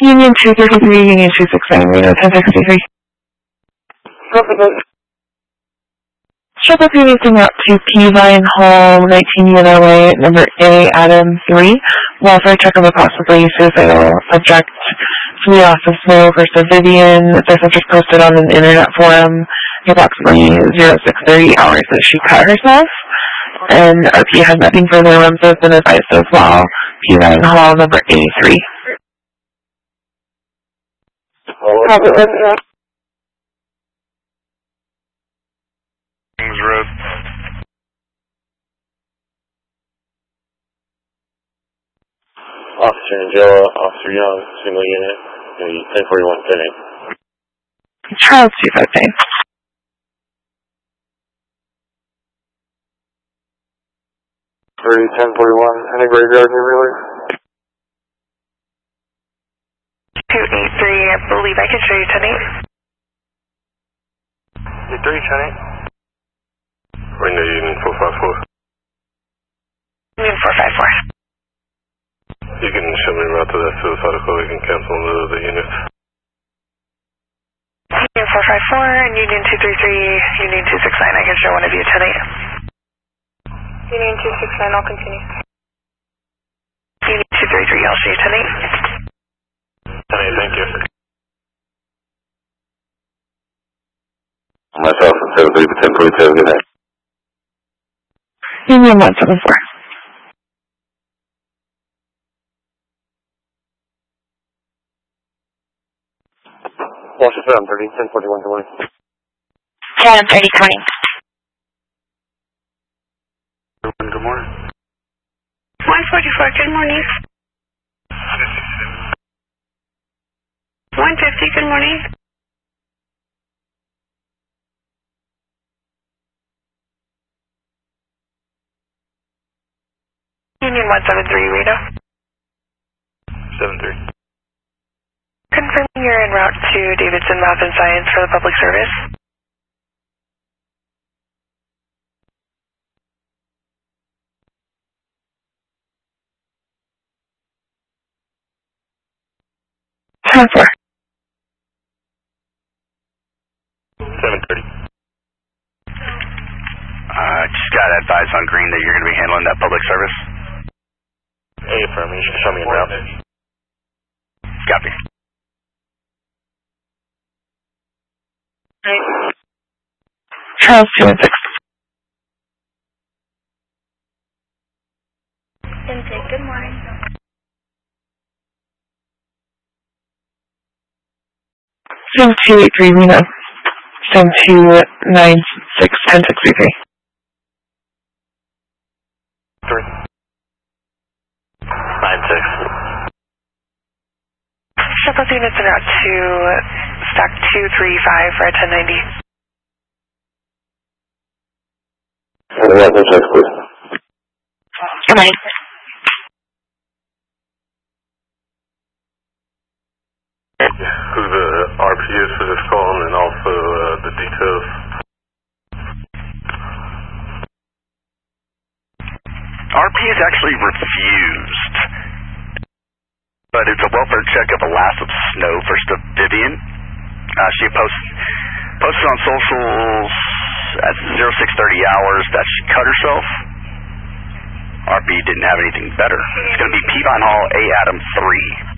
Union 233, Union 269, Reno 1063. Shuttle 3 reaching out to Peavine Hall, 19 UNLA, number A, Adam 3. Welfare check of a possibly suicidal subject from the office no versus Vivian. The subject posted on an internet forum approximately 0630 hours that she cut herself. And RP has nothing further. REMS has been advised as well. Peavine Hall, number A3. Road. Officer Angela, Officer Young, single unit, 1041 10-8. Charles 258. Three 1041, any graveyard here really? 283, I believe I can show you 10-8. 3 10-8. Right now, Union 454. Union 454. You can show me a route to that suicidal call. We can cancel the units. Union 454 and Union 233, Union 269. I can show one of you 10-8. Union 269, I'll continue. Union 233, I'll show you 10-8. 10-8, thank you. Myself from 73 to 1042, good night. Union 174. Washington 30, 1041 20. 10-30, 20. Good morning. 144, good morning. 150, good morning. Union 173, Reno. 73. Confirming you're en route to Davidson Math and Science for the public service. Time for 730. Just got advice on Green that you're going to be handling that public service. Affirm, you should show me a route. Copy. Charles 216. Intake, good morning. Sim 283, Reno. Sim 296, 1063. 3. 96. Shuttle units en route to stock 235 for a 1090. Check, please. Good morning. Who the RP is for this call, and then also the details. RP is actually refused, but it's a welfare check of a lass of snow first of Vivian. She posted on socials at 0630 hours that she cut herself. RP didn't have anything better. It's going to be Peavine Hall, A. Adam 3.